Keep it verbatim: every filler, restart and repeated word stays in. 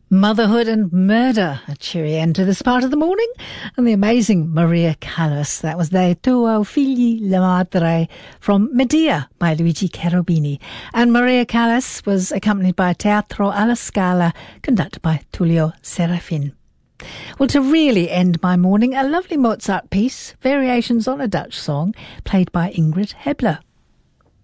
Motherhood and Murder, a cheery end to this part of the morning, and the amazing Maria Callas. That was De Tuo Figli la Madre from Medea by Luigi Cherubini. And Maria Callas was accompanied by Teatro alla Scala, conducted by Tullio Serafin. Well, to really end my morning, a lovely Mozart piece, Variations on a Dutch Song, played by Ingrid Hebler.